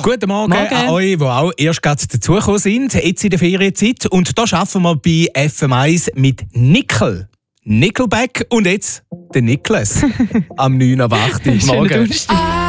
Guten Morgen an euch, die auch erst gerade dazugekommen sind, jetzt in der Ferienzeit. Und da arbeiten wir bei FM1 mit Nickel. Nickelback und jetzt der Niklas am 9 ab 8 Morgen.